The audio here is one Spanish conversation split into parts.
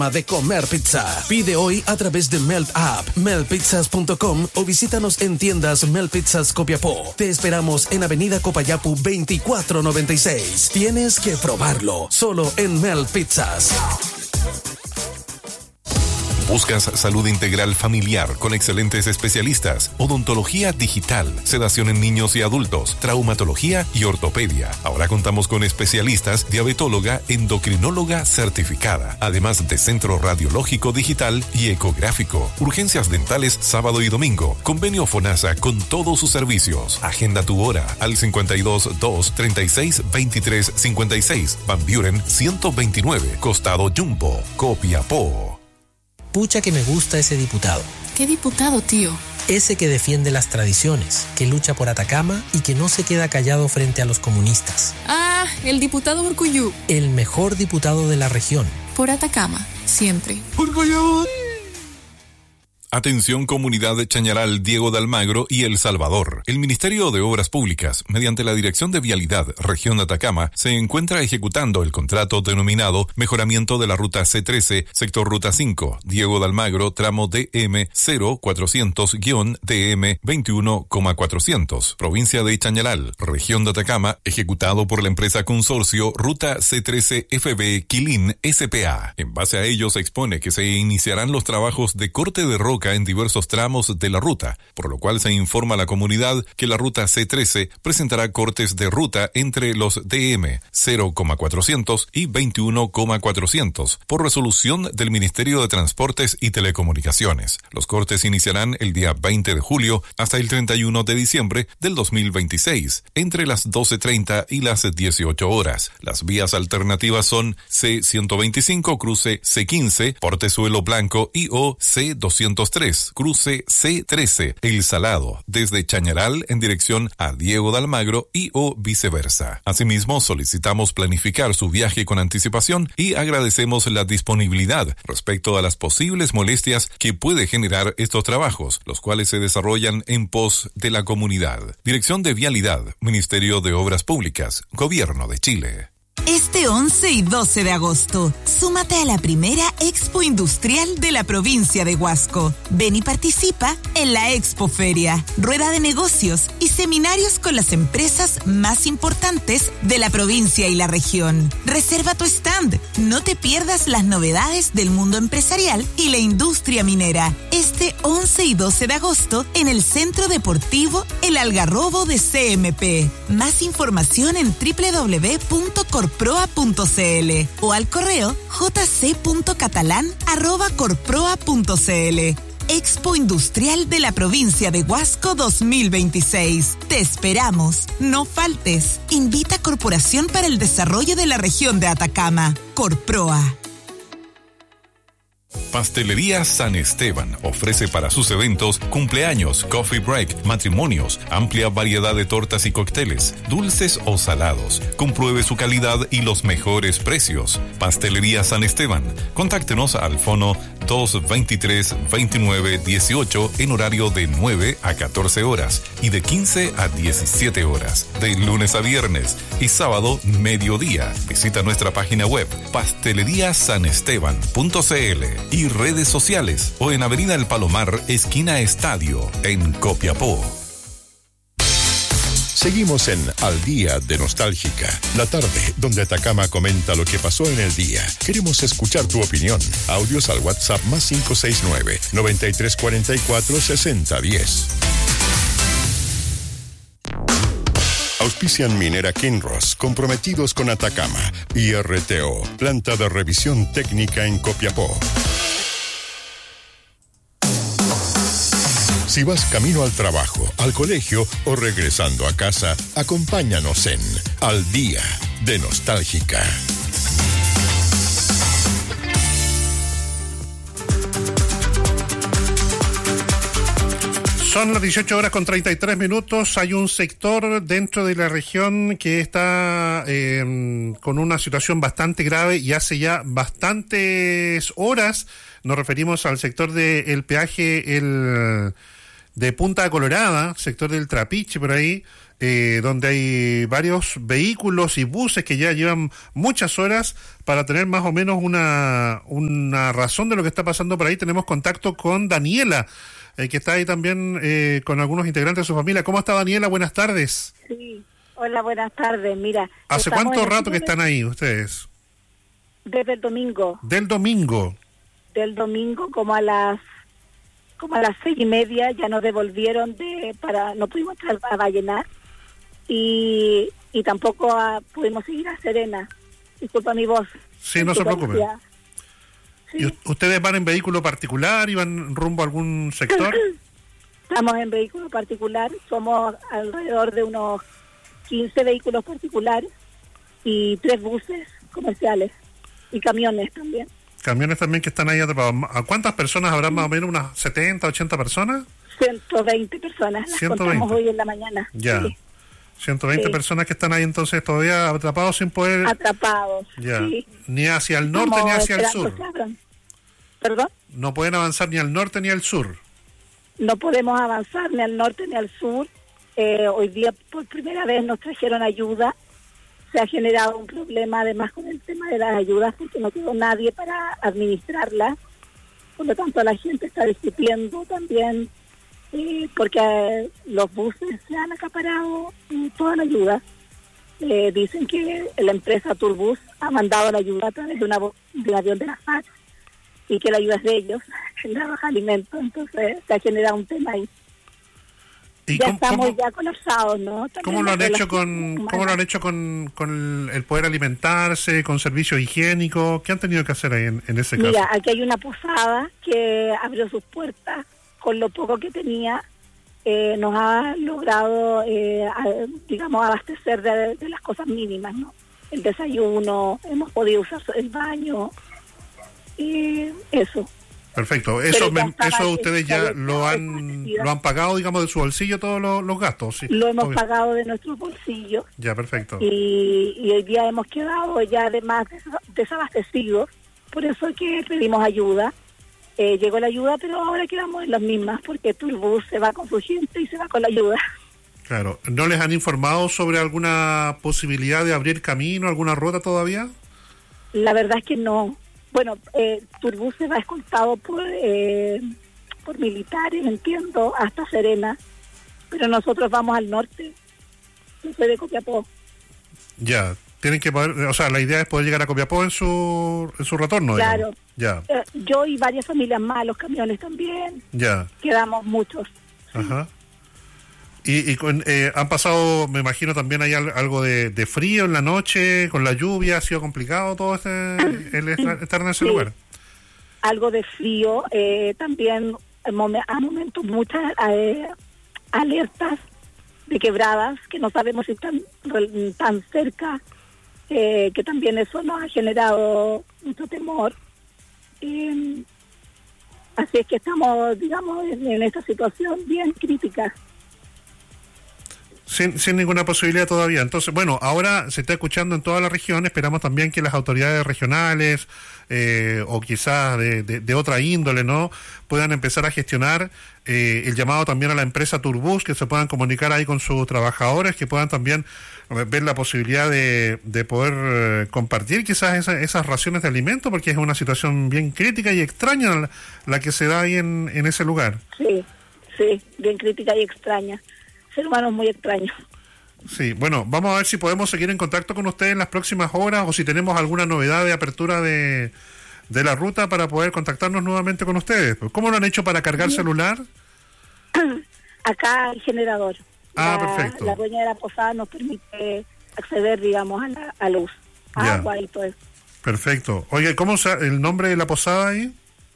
de comer pizza. Pide hoy a través de Melt App, meltpizzas.com o visítanos en tiendas Melt Pizzas Copiapó. Te esperamos en Avenida Copayapu 2496. Tienes que probarlo, solo en Melt Pizzas. ¿Buscas salud integral familiar con excelentes especialistas? Odontología digital, sedación en niños y adultos, traumatología y ortopedia. Ahora contamos con especialistas, diabetóloga, endocrinóloga certificada, además de centro radiológico digital y ecográfico. Urgencias dentales sábado y domingo. Convenio FONASA con todos sus servicios. Agenda tu hora al 52 2 36 23 56. Van Buren 129, Costado Jumbo, Copiapó. Pucha que me gusta ese diputado. ¿Qué diputado, tío? Ese que defiende las tradiciones, que lucha por Atacama y que no se queda callado frente a los comunistas. Ah, el diputado Urcuyú. El mejor diputado de la región. Por Atacama, siempre. Urcuyú. Atención comunidad de Chañaral, Diego de Almagro y El Salvador. El Ministerio de Obras Públicas, mediante la Dirección de Vialidad, Región de Atacama, se encuentra ejecutando el contrato denominado Mejoramiento de la Ruta C13, Sector Ruta 5, Diego de Almagro, tramo DM 0400-DM 21,400, Provincia de Chañaral, Región de Atacama, ejecutado por la empresa consorcio Ruta C13 FB Quilín S.p.A. En base a ello se expone que se iniciarán los trabajos de corte de roca en diversos tramos de la ruta, por lo cual se informa a la comunidad que la ruta C13 presentará cortes de ruta entre los DM 0,400 y 21,400 por resolución del Ministerio de Transportes y Telecomunicaciones. Los cortes iniciarán el día 20 de julio hasta el 31 de diciembre del 2026, entre las 12:30 y las 18 horas. Las vías alternativas son C125, cruce C15, Portezuelo Blanco y o C203, cruce C13, El Salado, desde Chañaral en dirección a Diego de Almagro y o viceversa. Asimismo, solicitamos planificar su viaje con anticipación y agradecemos la disponibilidad respecto a las posibles molestias que puede generar estos trabajos, los cuales se desarrollan en pos de la comunidad. Dirección de Vialidad, Ministerio de Obras Públicas, Gobierno de Chile. Este 11 y 12 de agosto, súmate a la primera Expo Industrial de la provincia de Huasco. Ven y participa en la Expo Feria, rueda de negocios y seminarios con las empresas más importantes de la provincia y la región. Reserva tu stand, no te pierdas las novedades del mundo empresarial y la industria minera. Este 11 y 12 de agosto en el Centro Deportivo El Algarrobo de CMP. Más información en www.corproa.cl o al correo jc.catalan@corproa.cl. Expo Industrial de la provincia de Huasco 2026. Te esperamos, no faltes. Invita Corporación para el Desarrollo de la Región de Atacama. Corproa. Pastelería San Esteban ofrece para sus eventos, cumpleaños, coffee break, matrimonios, amplia variedad de tortas y cócteles, dulces o salados. Compruebe su calidad y los mejores precios. Pastelería San Esteban. Contáctenos al fono 223-2918 en horario de 9 a 14 horas y de 15 a 17 horas, de lunes a viernes y sábado mediodía. Visita nuestra página web pasteleriasanesteban.cl y redes sociales o en Avenida El Palomar, esquina Estadio, en Copiapó. Seguimos en Al Día de Nostálgica, la tarde donde Atacama comenta lo que pasó en el día. Queremos escuchar tu opinión. Audios al WhatsApp +569 9344 6010. Auspician Minera Kinross, comprometidos con Atacama. Y RTO, planta de revisión técnica en Copiapó. Si vas camino al trabajo, al colegio o regresando a casa, acompáñanos en Al Día de Nostálgica. Son las 18:33. Hay un sector dentro de la región que está con una situación bastante grave y hace ya bastantes horas. Nos referimos al sector del peaje de Punta Colorada, sector del Trapiche, por ahí, donde hay varios vehículos y buses que ya llevan muchas horas para tener más o menos una razón de lo que está pasando por ahí. Tenemos contacto con Daniela, que está ahí también con algunos integrantes de su familia. ¿Cómo está, Daniela? Buenas tardes. Sí, hola, buenas tardes. Mira, ¿hace cuánto rato que están ahí ustedes? Desde el domingo. Del domingo. Del domingo, como a las 6:30 ya nos devolvieron no pudimos entrar a Vallenar y tampoco pudimos seguir a Serena. Disculpa mi voz. Sí, no se preocupe. Sí. ¿Y ustedes van en vehículo particular y van rumbo a algún sector? Estamos en vehículo particular, somos alrededor de unos 15 vehículos particulares y 3 buses comerciales y camiones también. Camiones también que están ahí atrapados. ¿A cuántas personas habrá más o menos? ¿Unas 70, 80 personas? 120 personas, las 120. Contamos hoy en la mañana. Ya. Sí. 120 personas que están ahí entonces todavía atrapados sin poder... Atrapados, ya. Sí. Ni hacia el norte ni hacia el sur. ¿Perdón? No pueden avanzar ni al norte ni al sur. No podemos avanzar ni al norte ni al sur. Hoy día por primera vez nos trajeron ayuda. Se ha generado un problema además con el tema de las ayudas porque no quedó nadie para administrarlas. Por lo tanto, la gente está discutiendo también porque los buses se han acaparado toda la ayuda. Dicen que la empresa Turbus ha mandado la ayuda a través de un avión de la FAC y que la ayuda es de ellos, en la baja alimentos. Entonces, se ha generado un tema ahí. ¿Y ya estamos ya colapsados, ¿no? ¿Cómo lo han hecho con el poder alimentarse, con servicios higiénicos? ¿Qué han tenido que hacer ahí en ese caso? Mira, aquí hay una posada que abrió sus puertas con lo poco que tenía. Nos ha logrado, digamos, abastecer de las cosas mínimas, ¿no? El desayuno, hemos podido usar el baño, y eso. Perfecto. Eso ustedes ya lo han pagado, digamos, de su bolsillo todos los gastos. Sí. Lo hemos pagado de nuestro bolsillo. Ya, perfecto. Y hoy día hemos quedado ya además desabastecidos. Por eso es que pedimos ayuda. Llegó la ayuda, pero ahora quedamos en las mismas porque Turbus se va con su gente y se va con la ayuda. Claro. ¿No les han informado sobre alguna posibilidad de abrir camino, alguna ruta todavía? La verdad es que no. Bueno, Turbus se va escoltado por militares, entiendo, hasta Serena, pero nosotros vamos al norte. Yo soy de Copiapó. Ya, tienen que poder, o sea, la idea es poder llegar a Copiapó en su retorno. Claro. Digamos. Ya. Yo y varias familias más, los camiones también. Ya. Quedamos muchos. Ajá. Y han pasado, me imagino, también hay algo de frío en la noche, con la lluvia, ¿ha sido complicado todo estar en ese lugar? Algo de frío, también a momentos muchas alertas de quebradas, que no sabemos si están tan cerca, que también eso nos ha generado mucho temor. Así es que estamos, digamos, en esta situación bien crítica. Sin ninguna posibilidad todavía. Entonces, bueno, ahora se está escuchando en toda la región. Esperamos también que las autoridades regionales o quizás de otra índole, ¿no?, puedan empezar a gestionar el llamado también a la empresa Turbus, que se puedan comunicar ahí con sus trabajadores, que puedan también ver la posibilidad de poder compartir quizás esas raciones de alimento, porque es una situación bien crítica y extraña la que se da ahí en ese lugar. Sí, bien crítica y extraña. Ser humano es muy extraño. Sí, bueno, vamos a ver si podemos seguir en contacto con ustedes en las próximas horas o si tenemos alguna novedad de apertura de la ruta para poder contactarnos nuevamente con ustedes. ¿Cómo lo han hecho para cargar celular? Acá el generador. Perfecto. La dueña de la posada nos permite acceder, digamos, a luz, agua y todo eso. Perfecto. Oye, ¿cómo el nombre de la posada ahí?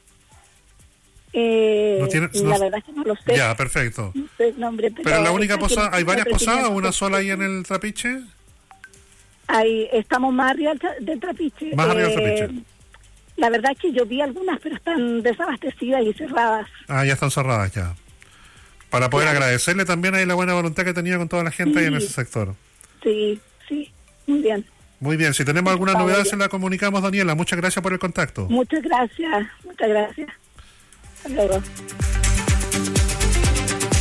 La verdad es que no lo sé. Ya, perfecto. No sé el nombre, pero la única posada, ¿hay varias posadas o una sola ahí en el Trapiche? Estamos más arriba del Trapiche. Más arriba del Trapiche. La verdad es que yo vi algunas, pero están desabastecidas y cerradas. Ya están cerradas ya. Para poder agradecerle también ahí la buena voluntad que tenía con toda la gente ahí en ese sector. Sí, muy bien. Muy bien, si tenemos alguna novedad se la comunicamos, Daniela. Muchas gracias por el contacto. Muchas gracias. Hasta luego.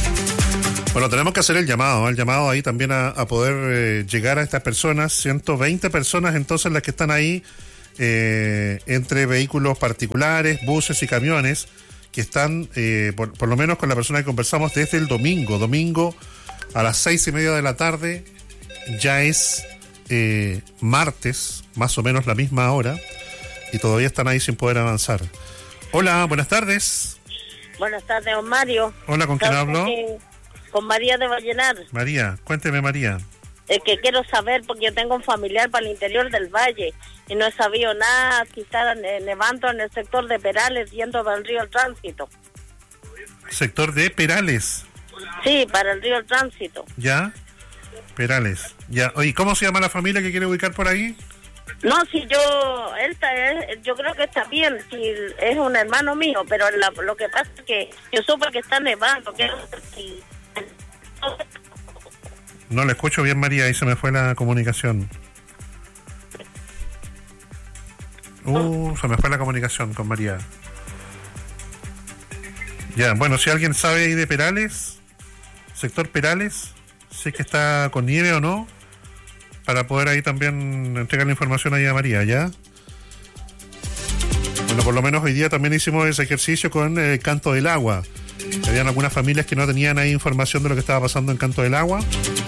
Bueno, tenemos que hacer el llamado ahí también a poder llegar a estas personas, 120 personas entonces las que están ahí, entre vehículos particulares, buses y camiones, que están, por lo menos con la persona que conversamos, desde el domingo a las 6:30 de la tarde, ya es martes, más o menos la misma hora, y todavía están ahí sin poder avanzar. Hola, buenas tardes. Buenas tardes, don Mario. Hola, ¿con quién hablo? Con María de Vallenar. María, cuénteme, María. Es que quiero saber, porque yo tengo un familiar para el interior del valle y no he sabido nada si está nevando en el sector de Perales, yendo del río El Tránsito. ¿Sector de Perales? Sí, para el río El Tránsito. ¿Ya? Perales. Ya. Oye, ¿cómo se llama la familia que quiere ubicar por ahí? No, si yo creo que está bien, si es un hermano mío, pero lo que pasa es que yo supe que está nevando. No le escucho bien, María, ahí se me fue la comunicación. Se me fue la comunicación con María. Ya, bueno, si alguien sabe ahí de Perales, sector Perales, si es que está con nieve o no, para poder ahí también entregar la información ahí a María, ¿ya? Bueno, por lo menos hoy día también hicimos ese ejercicio con el Canto del Agua. Habían algunas familias que no tenían ahí información de lo que estaba pasando en Canto del Agua.